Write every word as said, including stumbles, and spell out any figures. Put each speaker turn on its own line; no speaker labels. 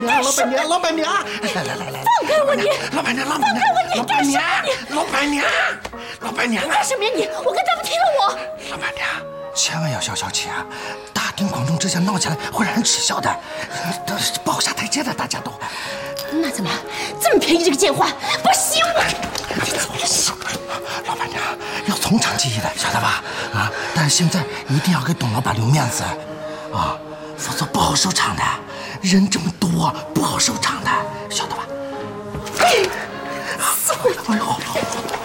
老板娘，老板娘，来来来来，
放开我你！
老板娘，老板娘，老板娘，老板娘，老板娘，
你干什么呀你？我跟他们踢了我！
老板娘，千万要消消气啊！大庭广众之下闹起来会让人耻笑的，都是不好下台阶的，大家都。
那怎么这么便宜这个贱话？不行！
老板娘要从长计议的，晓得吧？啊！但是现在一定要给董老板留面子，啊，否则不好收场的。人这么多，不好收场的，晓得吧？哎，哎呦！